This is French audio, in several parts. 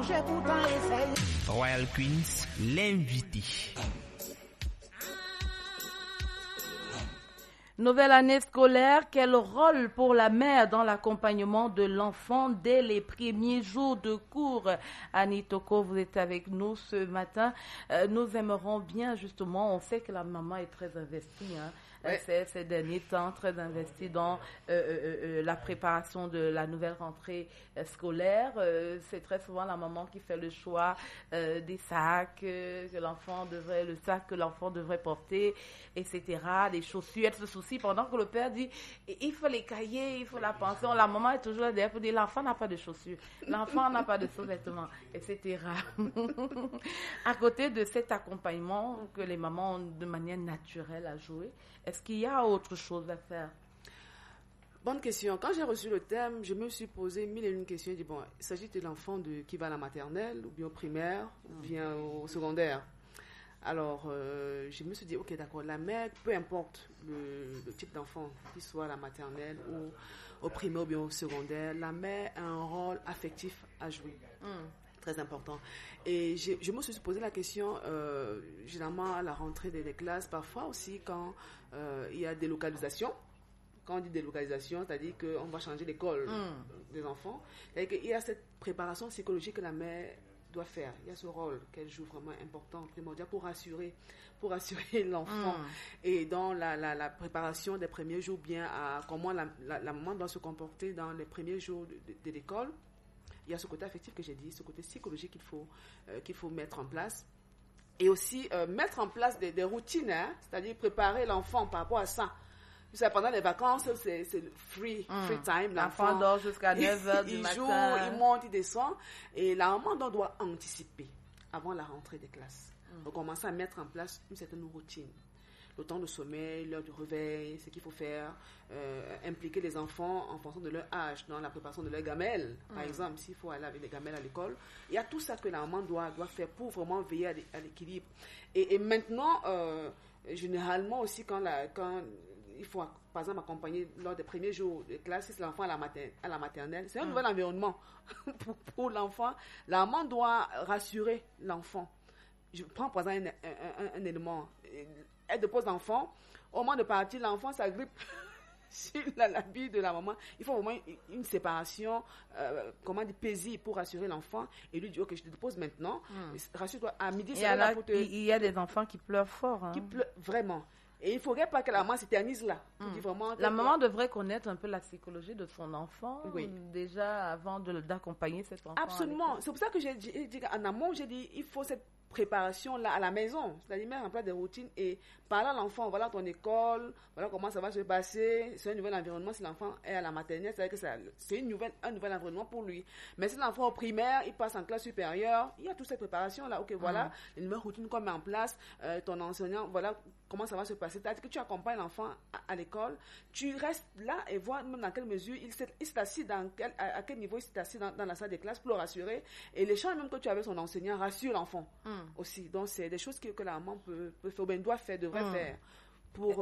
Royal Queens, l'invité. Nouvelle année scolaire, quel rôle pour la mère dans l'accompagnement de l'enfant dès les premiers jours de cours? Annie Toko, vous êtes avec nous ce matin. Nous aimerons bien, justement, on sait que la maman est très investie, hein. Ouais. Ces derniers temps, très investie dans la préparation de la nouvelle rentrée scolaire. C'est très souvent la maman qui fait le choix des sacs que l'enfant devrait, le sac que l'enfant devrait porter, etc. Les chaussures, elle se soucie pendant que le père dit il faut les cahiers, il faut la pension. La maman est toujours là derrière pour dire l'enfant n'a pas de chaussures, l'enfant n'a pas de sous-vêtements, etc. À côté de cet accompagnement que les mamans ont de manière naturelle à jouer, est-ce qu'il y a autre chose à faire? Bonne question. Quand j'ai reçu le thème, je me suis posé mille et une questions. J'ai dit, bon, il s'agit de l'enfant qui va à la maternelle, ou bien au primaire, ou bien au secondaire. Alors, je me suis dit, ok, d'accord, la mère, peu importe le type d'enfant, qu'il soit à la maternelle ou au primaire ou bien au secondaire, la mère a un rôle affectif à jouer. Très important. Et je me suis posé la question, généralement à la rentrée des classes, parfois aussi quand il y a délocalisation. Quand on dit délocalisation, c'est-à-dire qu'on va changer l'école des enfants. C'est-à-dire qu'il y a cette préparation psychologique que la mère doit faire. Il y a ce rôle qu'elle joue vraiment important, primordial pour rassurer l'enfant. Et dans la préparation des premiers jours, bien à comment la maman doit se comporter dans les premiers jours de l'école. Il y a ce côté affectif que j'ai dit, ce côté psychologique qu'il faut mettre en place. Et aussi mettre en place des routines, hein, c'est-à-dire préparer l'enfant par rapport à ça. Pendant les vacances, c'est le free time. L'enfant dort jusqu'à 9h du matin. Il joue, il monte, il descend. Et la maman doit anticiper avant la rentrée des classes. Donc, commencer à mettre en place une certaine routine. Le temps de sommeil, l'heure du réveil, ce qu'il faut faire, impliquer les enfants en fonction de leur âge, dans la préparation de leur gamelle, par exemple, s'il faut aller avec les gamelles à l'école. Il y a tout ça que la maman doit faire pour vraiment veiller à l'équilibre. Et maintenant, généralement aussi, quand il faut, par exemple, accompagner lors des premiers jours de classe, si l'enfant à la maternelle, c'est un nouvel environnement pour l'enfant. La maman doit rassurer l'enfant. Je prends par exemple un élément. Elle dépose l'enfant. Au moment de partir, l'enfant s'agrippe sur l'habit de la maman. Il faut vraiment une séparation, paisible pour rassurer l'enfant et lui dire, ok, je te dépose maintenant. Rassure-toi, à midi, c'est là pour te... Il y a des enfants qui pleurent fort. Hein. Qui pleurent vraiment. Et il ne faudrait pas que la maman s'éternise là. La maman devrait connaître un peu la psychologie de son enfant, déjà avant d'accompagner cet enfant. Absolument. C'est pour ça que j'ai dit en amont, j'ai dit, il faut cette préparation là à la maison, c'est-à-dire mettre en place des routines et parler à l'enfant, voilà ton école, voilà comment ça va se passer, c'est un nouvel environnement. Si l'enfant est à la maternelle, c'est-à-dire que c'est un nouvel environnement pour lui. Mais si l'enfant au primaire, il passe en classe supérieure, il y a toute cette préparation là. Ok, voilà les nouvelles routines qu'on met en place, ton enseignant, voilà comment ça va se passer. C'est-à-dire que tu accompagnes l'enfant à l'école, tu restes là et vois même dans quelle mesure il s'est assis, à quel niveau il s'est assis dans la salle de classe pour le rassurer. Et l'échange même que tu as avec son enseignant rassure l'enfant aussi. Donc c'est des choses que la maman peut faire, ou bien devrait faire pour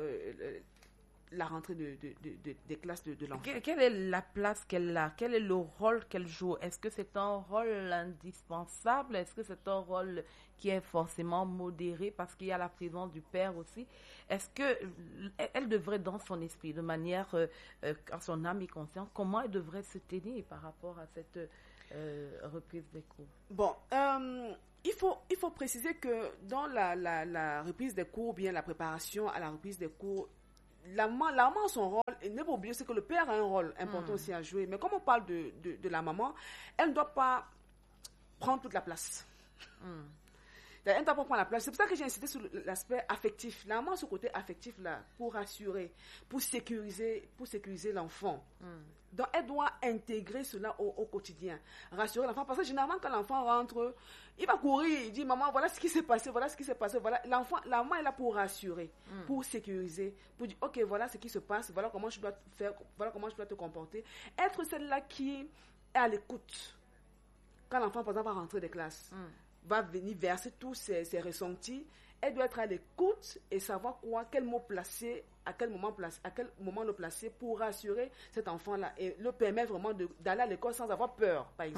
la rentrée des classes de l'enfant. Quelle est la place qu'elle a? Quel est le rôle qu'elle joue? Est-ce que c'est un rôle indispensable? Est-ce que c'est un rôle qui est forcément modéré parce qu'il y a la présence du père aussi? Est-ce qu'elle devrait, dans son esprit, de manière, à son âme et conscience, comment elle devrait se tenir par rapport à cette reprise des cours? Bon, il faut préciser que dans la reprise des cours, bien la préparation à la reprise des cours, la maman, son rôle, et ne pas oublier, c'est que le père a un rôle important aussi à jouer. Mais comme on parle de la maman, elle ne doit pas prendre toute la place. Elle ne doit pas prendre la place. C'est pour ça que j'ai insisté sur l'aspect affectif. La maman a ce côté affectif là, pour rassurer, pour sécuriser l'enfant. Donc, elle doit intégrer cela au quotidien. Rassurer l'enfant. Parce que généralement, quand l'enfant rentre, il va courir. Il dit, maman, voilà ce qui s'est passé, voilà ce qui s'est passé. Voilà. La maman est là pour rassurer, pour sécuriser, pour dire, ok, voilà ce qui se passe, voilà comment je dois faire, voilà comment je dois te comporter. Être celle-là qui est à l'écoute. Quand l'enfant, par exemple, va rentrer des classes, va venir verser tous ses ressentis, elle doit être à l'écoute et savoir quel mot placer, à quel moment le placer pour rassurer cet enfant-là et le permettre vraiment d'aller à l'école sans avoir peur, par exemple.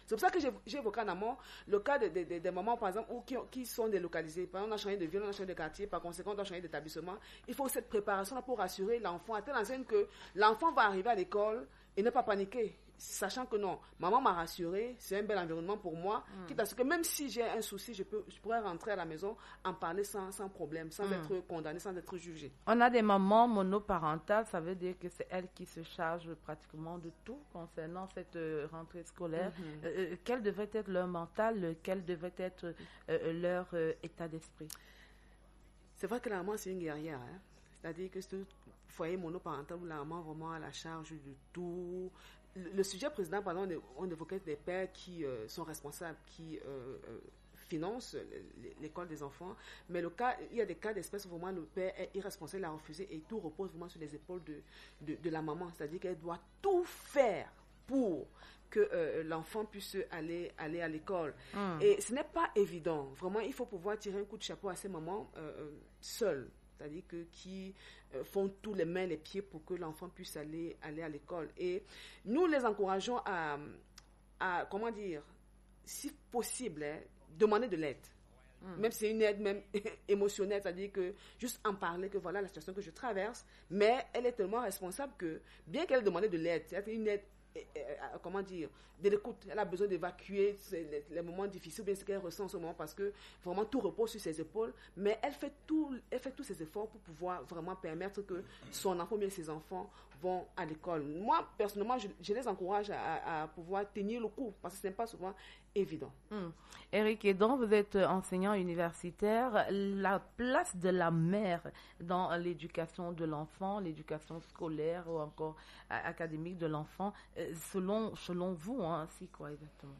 C'est pour ça que j'ai évoqué en amont le cas des mamans, par exemple, qui sont délocalisées. Par exemple, on a changé de ville, on a changé de quartier, par conséquent, on doit changer d'établissement. Il faut cette préparation-là pour rassurer l'enfant, à telle enseigne que l'enfant va arriver à l'école et ne pas paniquer. Sachant que non, maman m'a rassuré, c'est un bel environnement pour moi, quitte à ce que même si j'ai un souci, je pourrais rentrer à la maison, en parler sans problème, sans être condamné, sans être jugé. On a des mamans monoparentales, ça veut dire que c'est elles qui se chargent pratiquement de tout concernant cette rentrée scolaire. Quel devrait être leur mental, quel devrait être leur état d'esprit? C'est vrai que la maman, c'est une guerrière. Hein? C'est-à-dire que c'est un foyer monoparental où la maman vraiment a la charge de tout. Le sujet précédent, par exemple, on évoquait des pères qui sont responsables, qui financent l'école des enfants. Mais il y a des cas d'espèce où vraiment le père est irresponsable, il a refusé et tout repose vraiment sur les épaules de la maman. C'est-à-dire qu'elle doit tout faire pour que l'enfant puisse aller à l'école. Et ce n'est pas évident. Vraiment, il faut pouvoir tirer un coup de chapeau à ces mamans seules. C'est-à-dire qui font tous les mains, les pieds pour que l'enfant puisse aller à l'école. Et nous les encourageons à comment dire, si possible, hein, demander de l'aide. Même si c'est une aide même émotionnelle, c'est-à-dire que juste en parler que voilà la situation que je traverse, mais elle est tellement responsable que, bien qu'elle ait demandé de l'aide, c'est une aide comment dire, de l'écoute. Elle a besoin d'évacuer les moments difficiles, bien ce qu'elle ressent en ce moment, parce que vraiment tout repose sur ses épaules, mais elle fait tous ses efforts pour pouvoir vraiment permettre que son enfant, bien ses enfants, vont à l'école. Moi, personnellement, je les encourage à pouvoir tenir le coup, parce que ce n'est pas souvent évident. Eric Edon, vous êtes enseignant universitaire. La place de la mère dans l'éducation de l'enfant, l'éducation scolaire ou encore académique de l'enfant, selon vous, hein, c'est quoi exactement?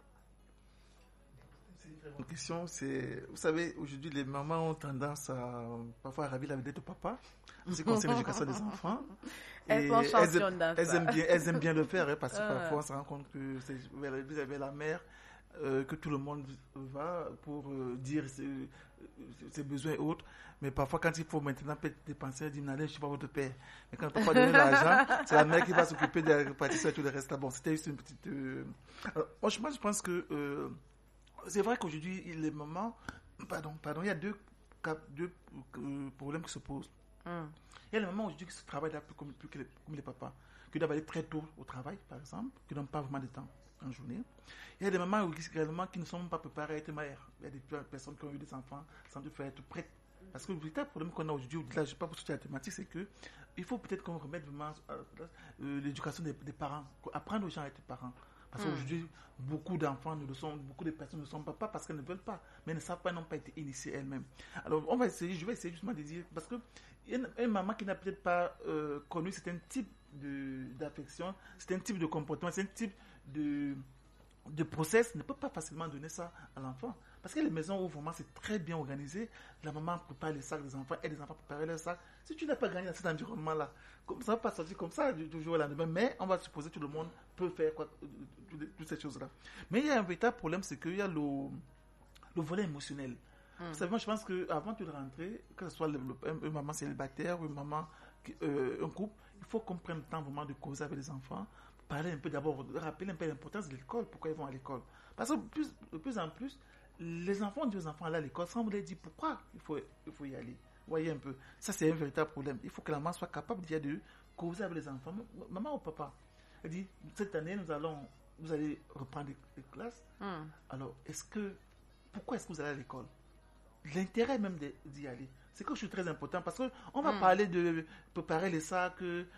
C'est une très bonne question. Vous savez, aujourd'hui, les mamans ont tendance à parfois à ravir la vedette au papa en ce qui concerne l'éducation des enfants. Elles sont championnes dans ça. Elles aiment bien le faire, hein, parce que parfois on se rend compte que c'est vers la mère que tout le monde va pour dire ses besoins et autres. Mais parfois, quand il faut maintenant dépenser, elle dit, je ne suis pas votre père. Mais quand papa donne l'argent, c'est la mère qui va s'occuper de la répartition et tout le reste. Bon, c'était juste une petite... Alors, franchement, je pense que c'est vrai qu'aujourd'hui, les mamans... Pardon, il y a deux problèmes qui se posent. Il y a les mamans aujourd'hui qui travaillent comme les papas, qui doivent aller très tôt au travail, par exemple, qui n'ont pas vraiment de temps en journée. Il y a des mamans également qui ne sont pas préparées à être mères. Il y a des personnes qui ont eu des enfants sans faire être prêtes. Parce que le véritable problème qu'on a aujourd'hui, au-delà, je ne sais pas pour toute la thématique, c'est qu'il faut peut-être qu'on remette vraiment l'éducation des parents, apprendre aux gens à être parents. Parce qu'aujourd'hui, beaucoup d'enfants beaucoup de personnes ne sont pas parce qu'elles ne veulent pas, mais elles ne savent pas, n'ont pas été initiées elles-mêmes. Alors, je vais essayer justement de dire, parce que une maman qui n'a peut-être pas connu certains types d'affection, certains types de comportement, certains types de process, ne peut pas facilement donner ça à l'enfant. Parce qu'il y a les maisons où vraiment c'est très bien organisé, la maman prépare les sacs des enfants et les enfants préparent leurs sacs. Si tu n'as pas gagné dans cet environnement-là, ça ne va pas sortir comme ça du jour au lendemain, mais on va supposer que tout le monde peut faire toutes ces choses-là. Mais il y a un véritable problème, c'est qu'il y a le volet émotionnel. Vous savez, moi je pense qu'avant de rentrer, que ce soit une maman célibataire ou une maman, un couple, il faut qu'on prenne le temps vraiment de causer avec les enfants, parler un peu d'abord, rappeler un peu l'importance de l'école, pourquoi ils vont à l'école. Parce que de plus en plus, les enfants disent aux enfants aller à l'école sans vous leur dire pourquoi il faut y aller. Vous voyez un peu, ça c'est un véritable problème. Il faut que la maman soit capable de causer avec les enfants. Maman ou papa, elle dit, cette année vous allez reprendre les classes. Alors, pourquoi est-ce que vous allez à l'école? L'intérêt même d'y aller, c'est quelque chose de très important parce qu'on va parler de préparer les sacs,